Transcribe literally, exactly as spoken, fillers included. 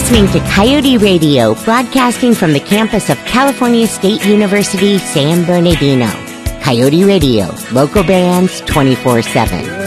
listening to Coyote Radio, broadcasting from the campus of California State University, San Bernardino. Coyote Radio, local bands twenty-four seven.